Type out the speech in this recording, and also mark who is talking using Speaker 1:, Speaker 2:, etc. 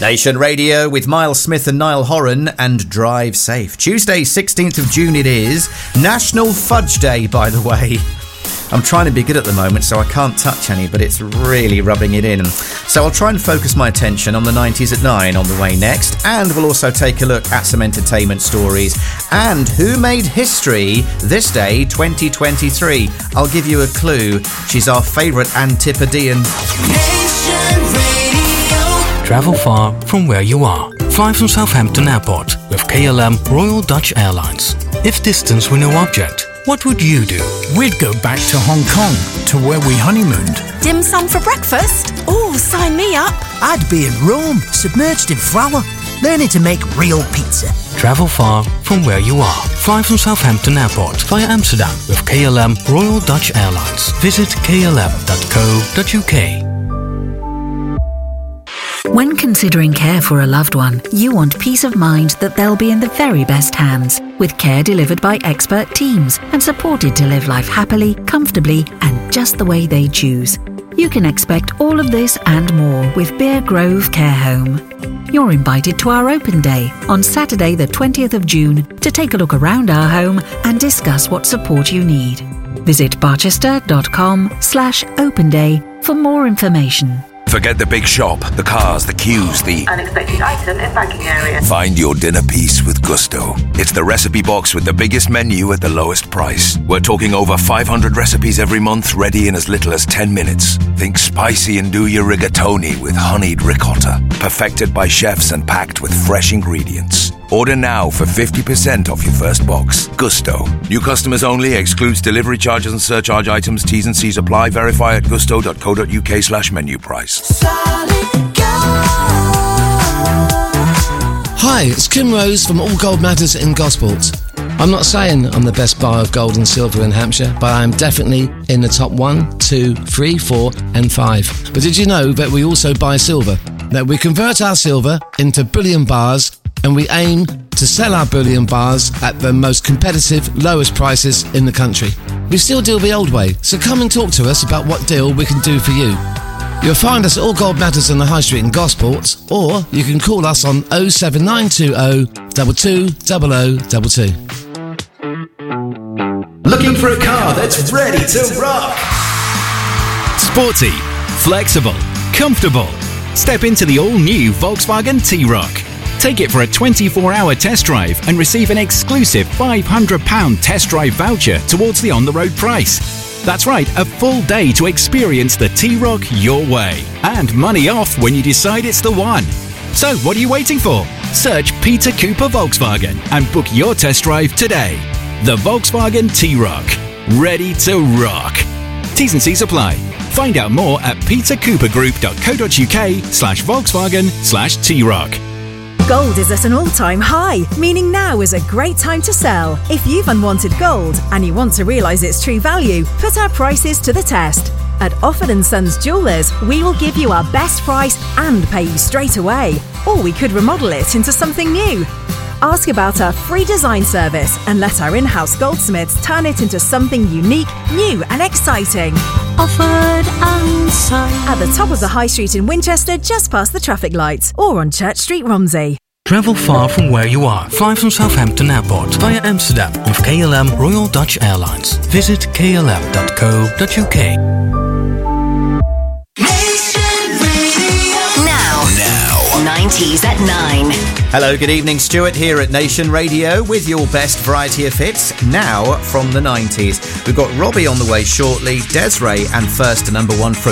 Speaker 1: Nation Radio with Miles Smith and Niall Horan and Drive Safe. Tuesday, 16th of June it is. National Fudge Day, by the way. I'm trying to be good at the moment, so I can't touch any, but it's really rubbing it in. So I'll try and focus my attention on the 90s at 9 on the way next, and we'll also take a look at some entertainment stories and who made history this day, 2023. I'll give you a clue. She's our favourite Antipodean.
Speaker 2: Nation Radio.
Speaker 3: Travel far from where you are. Fly from Southampton Airport with KLM Royal Dutch Airlines. If distance were no object, what would you do?
Speaker 4: We'd go back to Hong Kong, to where we honeymooned.
Speaker 5: Dim sum for breakfast? Oh, sign me up.
Speaker 6: I'd be in Rome, submerged in flour, learning to make real pizza.
Speaker 3: Travel far from where you are. Fly from Southampton Airport via Amsterdam with KLM Royal Dutch Airlines. Visit klm.co.uk.
Speaker 7: When considering care for a loved one, you want peace of mind that they'll be in the very best hands, with care delivered by expert teams and supported to live life happily, comfortably, and just the way they choose. You can expect all of this and more with Bear Grove Care Home. You're invited to our open day on Saturday the 20th of June to take a look around our home and discuss what support you need. Visit barchester.com/open day for more information.
Speaker 8: Forget the big shop, the cars, the queues, the
Speaker 9: unexpected item in banking area.
Speaker 8: Find your dinner piece with Gusto. It's the recipe box with the biggest menu at the lowest price. We're talking over 500 recipes every month, ready in as little as 10 minutes. Think spicy and do your rigatoni with honeyed ricotta. Perfected by chefs and packed with fresh ingredients. Order now for 50% off your first box. Gusto. New customers only. Excludes delivery charges and surcharge items. T's and C's apply. Verify at gusto.co.uk/menu price.
Speaker 10: Hi, it's Kim Rose from All Gold Matters in Gosport. I'm not saying I'm the best buyer of gold and silver in Hampshire, but I'm definitely in the top 1, 2, 3, 4 and 5. But did you know that we also buy silver? That we convert our silver into bullion bars, and we aim to sell our bullion bars at the most competitive, lowest prices in the country. We still deal the old way, so come and talk to us about what deal we can do for you. You'll find us at All Gold Matters on the High Street in Gosport, or you can call us on 07920 220022.
Speaker 1: Looking for a car that's ready to rock?
Speaker 11: Sporty, flexible, comfortable. Step into the all-new Volkswagen T-Roc. Take it for a 24-hour test drive and receive an exclusive £500 test drive voucher towards the on-the-road price. That's right, a full day to experience the T-Roc your way. And money off when you decide it's the one. So what are you waiting for? Search Peter Cooper Volkswagen and book your test drive today. The Volkswagen T-Roc. Ready to rock. T's and C's apply. Find out more at petercoopergroup.co.uk/Volkswagen/T-Roc.
Speaker 5: Gold is at an all-time high, meaning now is a great time to sell. If you've unwanted gold and you want to realise its true value, put our prices to the test. At Offord & Sons Jewellers, we will give you our best price and pay you straight away. Or we could remodel it into something new. Ask about our free design service and let our in-house goldsmiths turn it into something unique, new and exciting.
Speaker 2: Offord & Sons.
Speaker 5: At the top of the High Street in Winchester, just past the traffic lights, or on Church Street, Romsey.
Speaker 3: Travel far from where you are. Fly from Southampton Airport via Amsterdam with KLM Royal Dutch Airlines. Visit klm.co.uk.
Speaker 2: Now, 90s at 9.
Speaker 1: Hello, good evening. Stuart here at Nation Radio with your best variety of hits now from the 90s. We've got Robbie on the way shortly, Des'ree, and first to number 1 from